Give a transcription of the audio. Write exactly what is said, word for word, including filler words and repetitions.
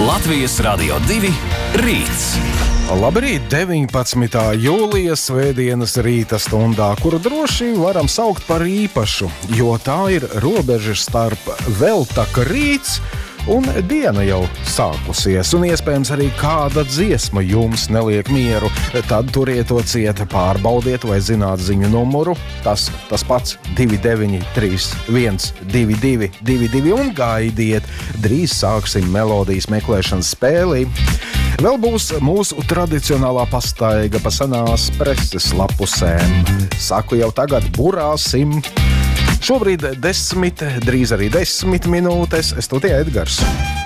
Latvijas Radio divi rīts. Labrīt, deviņpadsmitā jūlija svētdienas rīta stundā, kuru droši varam saukt par īpašu, jo tā ir robeža starp veltaka rīts un diena jau sākusies, un iespējams arī kāda dziesma jums neliek mieru. Tad turiet to cieta, pārbaudiet vai zināt ziņu numuru. Tas, tas pats divi deviņi trīs viens divi divi divi divi un gaidiet. Drīz sāksim melodijas meklēšanas spēli. Vēl būs mūsu tradicionālā pastaiga pa senās preses lapusēm. Saku jau tagad, burāsim! Šobrīd desmit, drīz arī desmit minūtes. Es to tie Edgars.